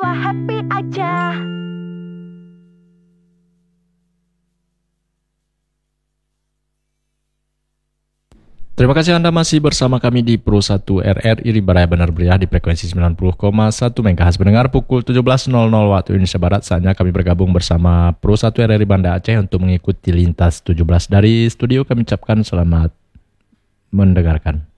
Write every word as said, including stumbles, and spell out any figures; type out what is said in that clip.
lupa happy aja. Terima kasih Anda masih bersama kami di Pro satu R R I Ribaraya Benar Meriah di frekuensi sembilan puluh koma satu MHz. Mendengar pukul tujuh belas waktu Indonesia Barat, saatnya kami bergabung bersama Pro satu R R I Banda Aceh untuk mengikuti Lintas tujuh belas. Dari studio kami ucapkan selamat mendengarkan.